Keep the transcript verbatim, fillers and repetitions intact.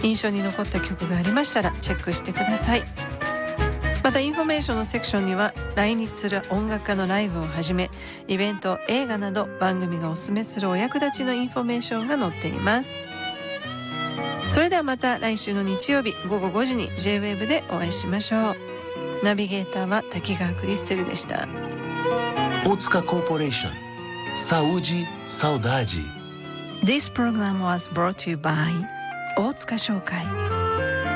印象に残った曲がありましたらチェックしてください。またインフォメーションのセクションには来日する音楽家のライブをはじめイベント、映画など番組がおすすめするお役立ちのインフォメーションが載っています。それではまた来週の日曜日ごごごじに ジェイウェーブ でお会いしましょう。ナビゲーターは滝川クリステルでした。 大塚コーポレーション、Saúde, Saudade. This program was brought to you by 大塚商会。